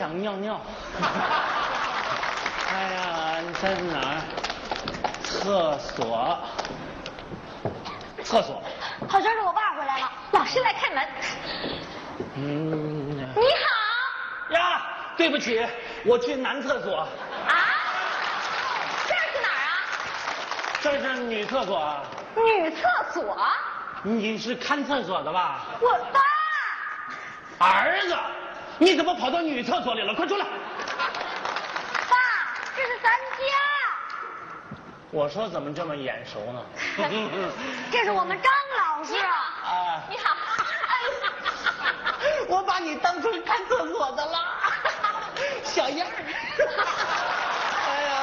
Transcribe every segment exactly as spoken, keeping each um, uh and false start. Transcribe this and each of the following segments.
想尿尿。哎呀，你在哪儿？厕所。厕所。 好像是我爸回来了，老师来开门。 嗯。 你好。 呀，对不起，我去男厕所。 啊？这是哪儿啊？ 这是女厕所啊。 女厕所？ 你是看厕所的吧？ 我爸。 儿子，你怎么跑到女厕所里了？快出来！ 爸，这是咱家。 我说怎么这么眼熟呢？ 这是我们张老师。 啊， 你好。 我把你当成看厕所的了，小样儿。哎呀，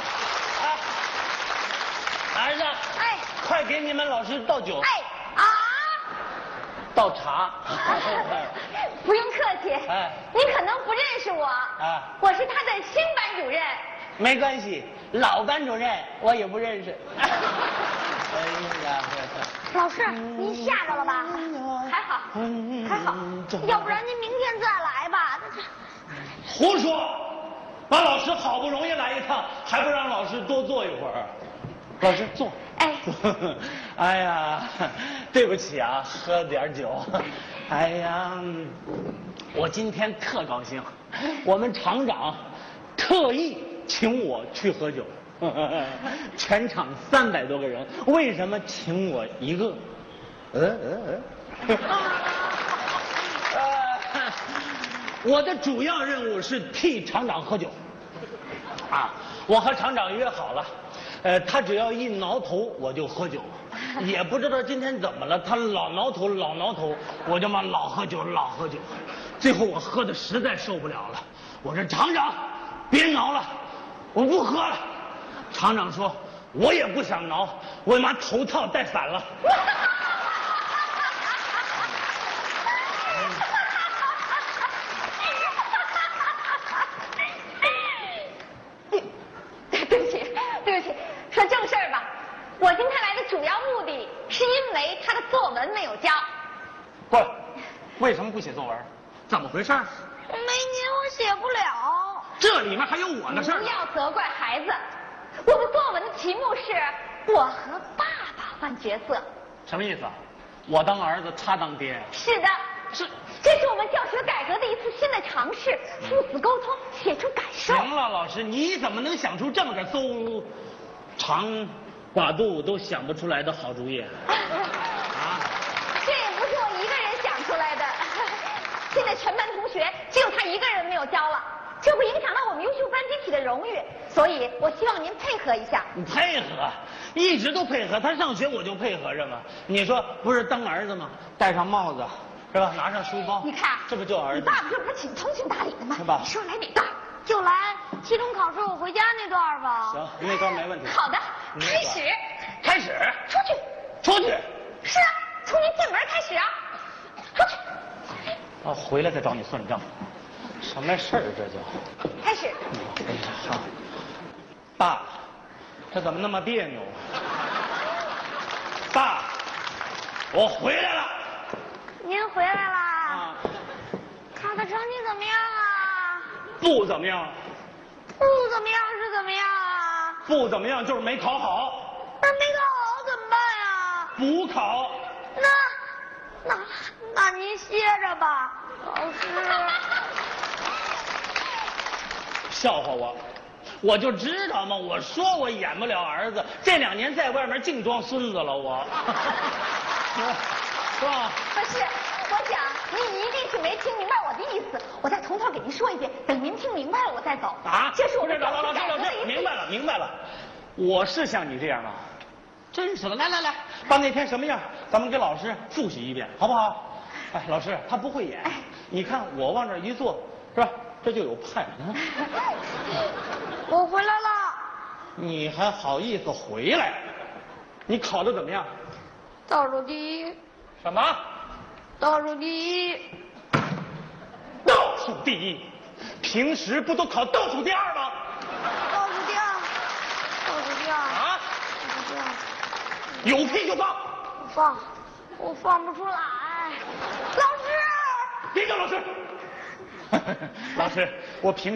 哎，儿子， 哎， 快给你们老师倒酒。 哎啊， 倒茶。 不用客气。 哎， 您可能不认识我。 啊， 我是他的新班主任。 没关系，老班主任我也不认识。哎呀， 老师，您吓着了吧？还好，还好，要不然您明天再来吧。 胡说！把老师好不容易来一趟，还不让老师多坐一会儿？老师坐。 哎， 哎呀，对不起啊，喝点酒。哎呀，我今天特高兴，我们厂长特意请我去喝酒。全场三百多个人，为什么请我一个？嗯嗯嗯。呃，我的主要任务是替厂长喝酒。啊，我和厂长约好了，呃，他只要一挠头我就喝酒，也不知道今天怎么了，他老挠头老挠头，我就嘛老喝酒老喝酒，最后我喝的实在受不了了，我说厂长别挠了，我不喝了。厂长说我也不想挠，我把头套戴反了。 对不起，对不起，说正事儿吧。我今天来的主要目的是因为他的作文没有交。 不，为什么不写作文？怎么回事？ 没您我写不了。 这里面还有我的事儿。 不要责怪孩子。我的作文的题目是我和爸爸换角色。 什么意思啊？我当儿子，他当爹。 是的， 是。 这是我们教学改革的一次新的尝试，父子沟通，写出感受。 行了，老师，你怎么能想出这么个馊长寡肚都想不出来的好主意啊？ 啊，这也不是我一个人想出来的。现在全班同学只有他一个人没有交了，这会影响到我们优秀班集体的荣誉，所以我希望您配合一下。 你配合，一直都配合，他上学我就配合着嘛。你说不是当儿子吗？戴上帽子是吧？拿上书包， 你看， 这不就儿子？ 你爸爸这不是挺通情达理的吗？ 是吧？ 你说来哪段？就来期中考试我回家那段吧。 行，那段没问题。 好的，开始。 开始。 出去。 出去。 是啊，从您进门开始啊。出去。 啊，回来再找你算账。什么事儿这就？ 开始。 哎呀，好。爸，这怎么那么别扭？爸，我回来了。 您回来啦？ 啊。 考的成绩怎么样啊？ 不怎么样。 不怎么样是怎么样啊？ 不怎么样就是没考好。 那没考好怎么办呀？ 补考。 那那那您歇着吧，老师。 笑话我，我就知道嘛！我说我演不了儿子，这两年在外面净装孙子了，我。是吧？ 不是，我想您一定是没听明白我的意思，我再从头给您说一遍，等您听明白了我再走。 啊？ 这是我们老老老师老师，明白了明白了，我是像你这样吗？真是的，来来来，把那天什么样，咱们给老师复习一遍，好不好？哎，老师他不会演，哎、你看我往这一坐，是吧？这就有派。 我回来了。 你还好意思回来？你考的怎么样？ 倒数第一。 什么？ 倒数第一。 倒数第一？平时不都考倒数第二吗？ 倒数第二。倒数第二。 啊？ 倒数第二。 有屁就放。 放，我放不出来。老师。 别叫老师。老师，我平时。